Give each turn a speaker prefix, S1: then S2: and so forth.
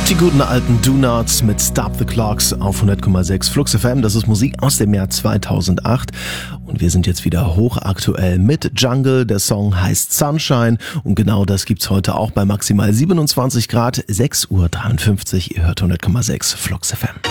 S1: Die guten alten Do-Nots mit Stop the Clocks auf 100,6 Flux FM. Das ist Musik aus dem Jahr 2008. Und wir sind jetzt wieder hochaktuell mit Jungle. Der Song heißt Sunshine. Und genau das gibt's heute auch bei maximal 27 Grad, 6:53 Uhr. Ihr hört 100,6 Flux FM.